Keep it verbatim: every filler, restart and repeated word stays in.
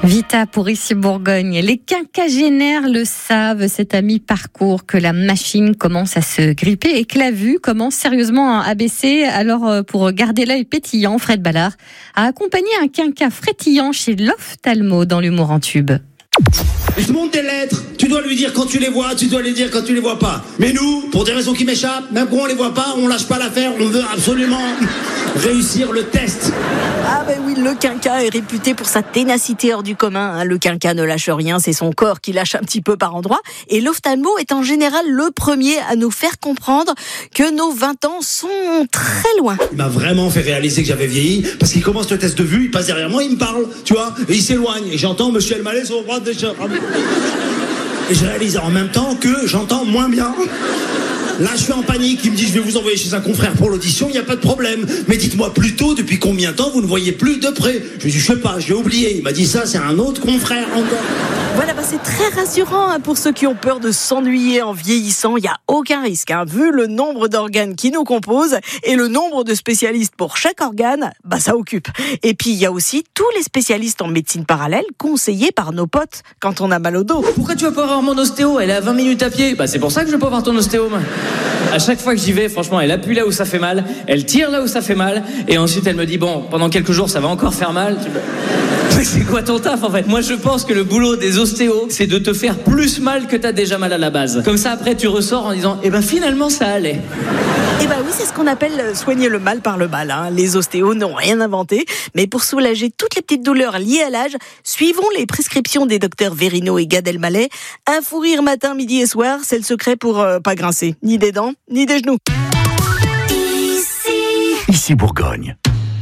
Vita pour Ici Bourgogne. Les quinquagénaires le savent, c'est à mi-parcours que la machine commence à se gripper et que la vue commence sérieusement à baisser. Alors, pour garder l'œil pétillant, Fred Ballard a accompagné un quinca frétillant chez l'ophtalmo dans l'humour en tube. Je te montre des lettres, tu dois lui dire quand tu les vois, tu dois les dire quand tu les vois pas. Mais nous, pour des raisons qui m'échappent, même quand on les voit pas, on lâche pas l'affaire, on veut absolument réussir le test. Ah ben oui, le quinca est réputé pour sa ténacité hors du commun. Hein. Le quinca ne lâche rien, c'est son corps qui lâche un petit peu par endroits. Et l'ophtalmo est en général le premier à nous faire comprendre que nos vingt ans sont très loin. Il m'a vraiment fait réaliser que j'avais vieilli, parce qu'il commence le test de vue, il passe derrière moi, il me parle, tu vois, et il s'éloigne. Et j'entends Monsieur Elmaleh sur le bras de Et je réalise en même temps que j'entends moins bien. Là, je suis en panique. Il me dit, je vais vous envoyer chez un confrère pour l'audition, il n'y a pas de problème. Mais dites-moi plutôt, depuis combien de temps vous ne voyez plus de près? Je lui ai dit, je sais pas, j'ai oublié. Il m'a dit, ça, c'est un autre confrère encore. Voilà, bah c'est très rassurant hein, pour ceux qui ont peur de s'ennuyer en vieillissant. Il n'y a aucun risque. Hein. Vu le nombre d'organes qui nous composent et le nombre de spécialistes pour chaque organe, bah ça occupe. Et puis, il y a aussi tous les spécialistes en médecine parallèle conseillés par nos potes quand on a mal au dos. Pourquoi tu vas pas voir mon ostéo? Elle est à vingt minutes à pied. Bah c'est pour ça que je vais pas voir ton ostéo. Moi. À chaque fois que j'y vais, franchement, elle appuie là où ça fait mal, elle tire là où ça fait mal, et ensuite elle me dit, bon, pendant quelques jours, ça va encore faire mal. Mais c'est quoi ton taf, en fait? Moi, je pense que le boulot des ostéos, c'est de te faire plus mal que t'as déjà mal à la base. Comme ça, après, tu ressors en disant, eh ben, finalement, ça allait. Eh ben oui, c'est ce qu'on appelle soigner le mal par le mal. Hein. Les ostéos n'ont rien inventé, mais pour soulager toutes les petites douleurs liées à l'âge, suivons les prescriptions des docteurs Verino et Gad Elmaleh. Un fou rire matin, midi et soir, c'est le secret pour euh, pas grincer, ni des dents, ni des genoux. Ici, Ici Bourgogne.